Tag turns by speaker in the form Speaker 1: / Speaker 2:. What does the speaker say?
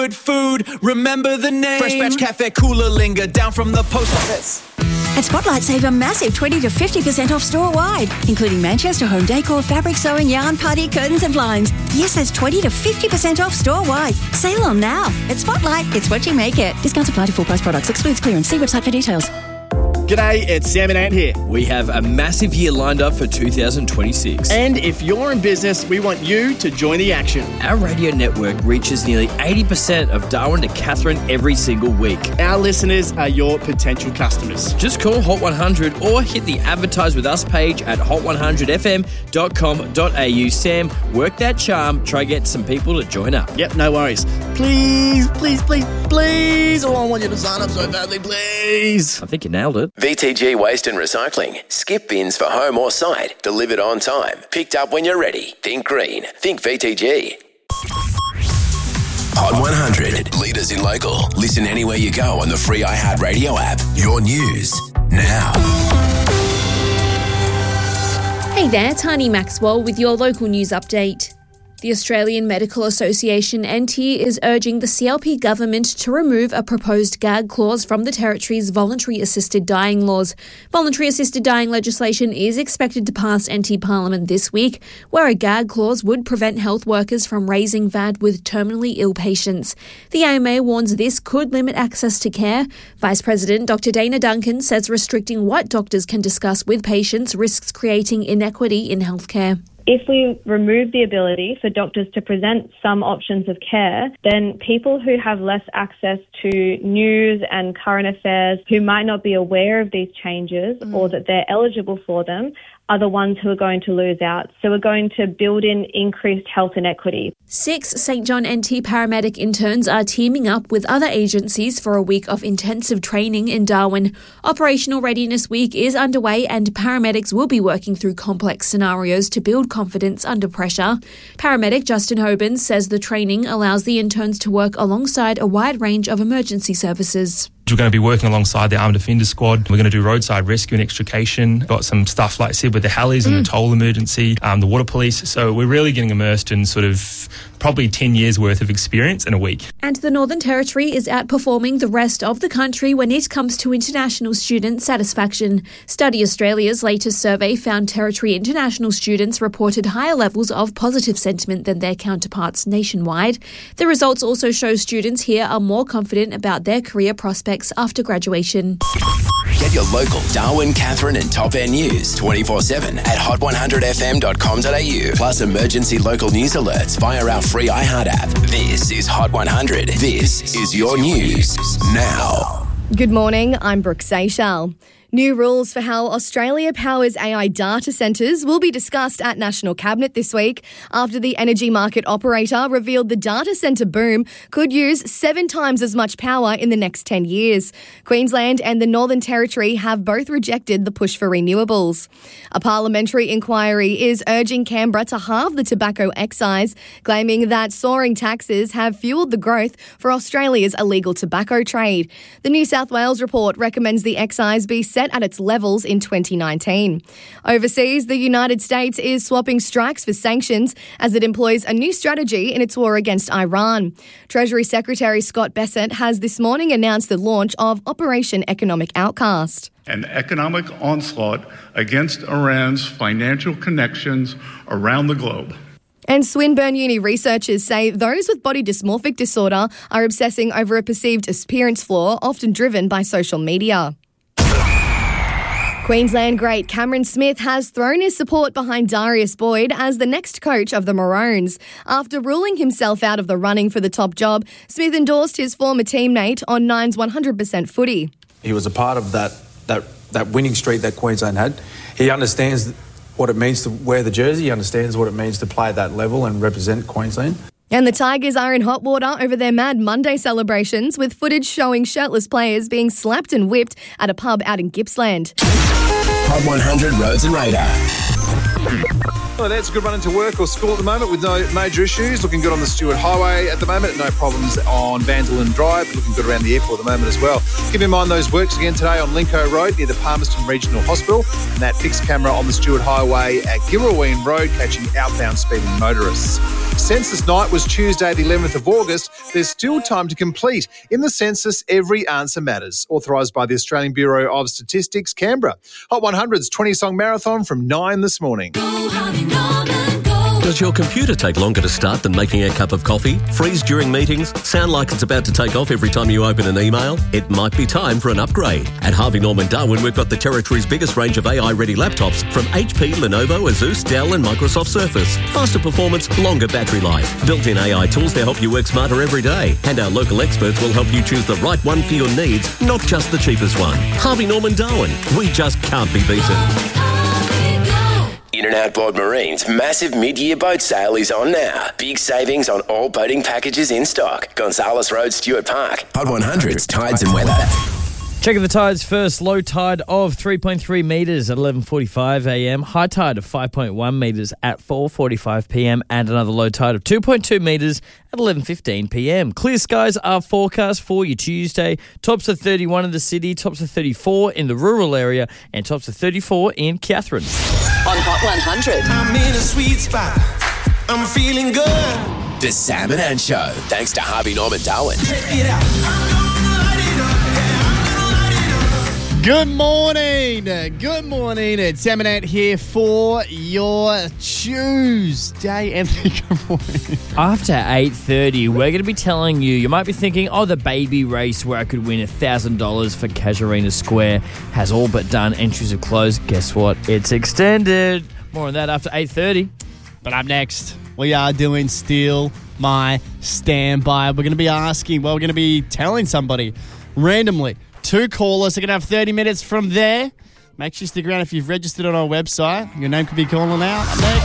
Speaker 1: Good food, remember the name. Fresh Batch Cafe Cooler Linger down from the post office.
Speaker 2: At Spotlight, save a massive 20 to 50% off store-wide, including Manchester home decor, fabric sewing, yarn, party, curtains and blinds. Yes, that's 20 to 50% off store-wide. Sale on now. At Spotlight, it's what you make it. Discounts apply to full-price products. Excludes clearance. See website for details.
Speaker 3: G'day, it's Sam and Ant here.
Speaker 4: We have a massive year lined up for 2026.
Speaker 3: And if you're in business, we want you to join the action.
Speaker 4: Our radio network reaches nearly 80% of Darwin to Katherine every single week.
Speaker 3: Our listeners are your potential customers.
Speaker 4: Just call Hot 100 or hit the Advertise With Us page at hot100fm.com.au. Sam, work that charm. Try get some people to join up.
Speaker 3: Yep, no worries. Please, please, please, please. Oh, I want you to sign up so badly, please.
Speaker 4: I think you nailed it.
Speaker 5: VTG Waste and Recycling. Skip bins for home or site. Delivered on time. Picked up when you're ready. Think green. Think VTG. Hot 100. Leaders in local. Listen anywhere you go on the free iHeartRadio app. Your news now.
Speaker 6: Hey there, Tani Maxwell with your local news update. The Australian Medical Association NT is urging the CLP government to remove a proposed gag clause from the territory's voluntary assisted dying laws. Voluntary assisted dying legislation is expected to pass NT Parliament this week, where a gag clause would prevent health workers from raising VAT with terminally ill patients. The AMA warns this could limit access to care. Vice President Dr. Dana Duncan says restricting what doctors can discuss with patients risks creating inequity in healthcare.
Speaker 7: If we remove the ability for doctors to present some options of care, then people who have less access to news and current affairs, who might not be aware of these changes or that they're eligible for them, are the ones who are going to lose out. So we're going to build in increased health inequity. 6
Speaker 6: St John NT paramedic interns are teaming up with other agencies for a week of intensive training in Darwin. Operational Readiness Week is underway and paramedics will be working through complex scenarios to build confidence under pressure. Paramedic Justin Hoban says the training allows the interns to work alongside a wide range of emergency services.
Speaker 8: We're going to be working alongside the Armed Offender Squad. We're going to do roadside rescue and extrication. Got some stuff, like I said, with the helis and the toll emergency, the water police. So we're really getting immersed in sort of probably 10 years worth of experience in a week.
Speaker 6: And the Northern Territory is outperforming the rest of the country when it comes to international student satisfaction. Study Australia's latest survey found Territory international students reported higher levels of positive sentiment than their counterparts nationwide. The results also show students here are more confident about their career prospects after graduation.
Speaker 5: Get your local Darwin, Katherine and Top End news 24/7 at hot100fm.com.au. Plus emergency local news alerts via our free iHeart app. This is Hot 100. This is your news now.
Speaker 9: Good morning, I'm Brooke Seychelles. New rules for how Australia powers AI data centres will be discussed at National Cabinet this week after the energy market operator revealed the data centre boom could use 7 times as much power in the next 10 years. Queensland and the Northern Territory have both rejected the push for renewables. A parliamentary inquiry is urging Canberra to halve the tobacco excise, claiming that soaring taxes have fuelled the growth for Australia's illegal tobacco trade. The New South Wales report recommends the excise be set at its levels in 2019. Overseas, the United States is swapping strikes for sanctions as it employs a new strategy in its war against Iran. Treasury Secretary Scott Bessent has this morning announced the launch of Operation Economic Outcast.
Speaker 10: An economic onslaught against Iran's financial connections around the globe.
Speaker 9: And Swinburne Uni researchers say those with body dysmorphic disorder are obsessing over a perceived appearance flaw, often driven by social media. Queensland great Cameron Smith has thrown his support behind Darius Boyd as the next coach of the Maroons. After ruling himself out of the running for the top job, Smith endorsed his former teammate on Nine's 100% footy.
Speaker 11: He was a part of that winning streak that Queensland had. He understands what it means to wear the jersey. He understands what it means to play at that level and represent Queensland.
Speaker 9: And the Tigers are in hot water over their Mad Monday celebrations, with footage showing shirtless players being slapped and whipped at a pub out in Gippsland.
Speaker 5: Hot 100 Roads and Radar.
Speaker 12: Well, that's a good run into work or school at the moment with no major issues. Looking good on the Stewart Highway at the moment. No problems on Vanderlyn Drive. Looking good around the airport at the moment as well. Keep in mind those works again today on Linco Road near the Palmerston Regional Hospital, and that fixed camera on the Stewart Highway at Girraween Road catching outbound speeding motorists. Census night was Tuesday the 11th of August. There's still time to complete. In the census, every answer matters. Authorised by the Australian Bureau of Statistics, Canberra. Hot 100's 20-song marathon from 9 this morning.
Speaker 13: Does your computer take longer to start than making a cup of coffee? Freeze during meetings? Sound like it's about to take off every time you open an email? It might be time for an upgrade. At Harvey Norman Darwin, we've got the territory's biggest range of AI-ready laptops from HP, Lenovo, Asus, Dell and Microsoft Surface. Faster performance, longer battery life. Built-in AI tools to help you work smarter every day. And our local experts will help you choose the right one for your needs, not just the cheapest one. Harvey Norman Darwin. We just can't be beaten.
Speaker 5: In and Outboard Marine's massive mid-year boat sale is on now. Big savings on all boating packages in stock. Gonzales Road, Stewart Park. Hot 100's Tides and Weather.
Speaker 14: Checking the tides first. Low tide of 3.3 metres at 11:45 a.m. High tide of 5.1 metres at 4:45 p.m. and another low tide of 2.2 metres at 11:15 p.m. Clear skies are forecast for you Tuesday. Tops of 31 in the city, tops of 34 in the rural area, and tops of 34 in Katherine.
Speaker 15: On Hot 100.
Speaker 5: I'm in a sweet spot. I'm feeling good. The Sam and Ann Show. Thanks to Harvey Norman Darwin. Check it out.
Speaker 3: Good morning. Good morning. It's Sam and Ant here for your Tuesday. Anthony, good morning.
Speaker 14: After 8:30, we're going to be telling you might be thinking, the baby race where I could win $1,000 for Casuarina Square has all but done. Entries have closed. Guess what? It's extended. More on that after 8:30.
Speaker 3: But up next, we are doing Steal My Standby. We're going to be telling somebody randomly. 2 callers are going to have 30 minutes from there. Make sure you stick around if you've registered on our website. Your name could be calling out. Up next.